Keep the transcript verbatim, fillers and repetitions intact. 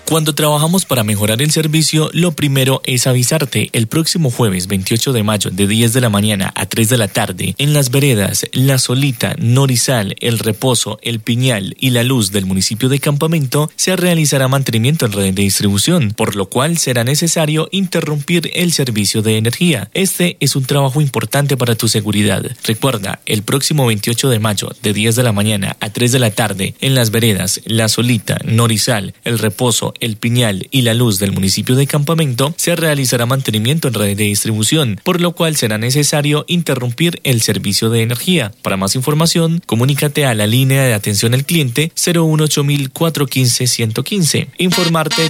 Cuando trabajamos para mejorar el servicio, lo primero es avisarte. El próximo jueves veintiocho de mayo, de diez de la mañana a tres de la tarde, en Las Veredas, La Solita, Norizal, El Reposo, El Piñal y La Luz del municipio de Campamento, se realizará mantenimiento en red de distribución, por lo cual será necesario interrumpir el servicio de energía. Este es un trabajo importante para tu seguridad. Recuerda, el próximo veintiocho de mayo, de diez de la mañana a tres de la tarde, en Las Veredas, La Solita, Norizal, El Reposo, El Piñal y La Luz del municipio de Campamento, se realizará mantenimiento en red de distribución, por lo cual será necesario interrumpir el servicio de energía. Para más información, comunícate a la línea de atención al cliente cero uno ocho mil cuatrocientos quince ciento quince. Informarte